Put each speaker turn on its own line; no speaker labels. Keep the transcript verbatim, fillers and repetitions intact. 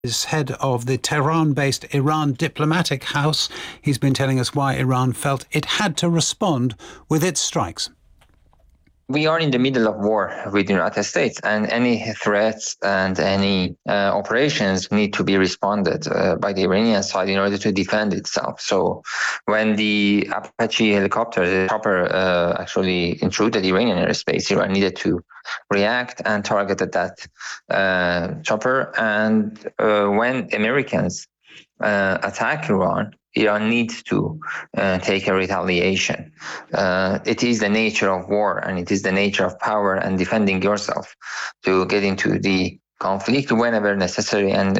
is head of the Tehran-based Iran Diplomatic House. He's been telling us why Iran felt it had to respond with its strikes.
We are in the middle of war with the United States, and any threats and any uh, operations need to be responded uh, by the Iranian side in order to defend itself. So when the Apache helicopter, the chopper, uh, actually intruded Iranian airspace, Iran needed to react and targeted that uh, chopper. And uh, when Americans uh, attack Iran, Iran needs to uh, take a retaliation. Uh, it is the nature of war, and it is the nature of power and defending yourself to get into the conflict whenever necessary and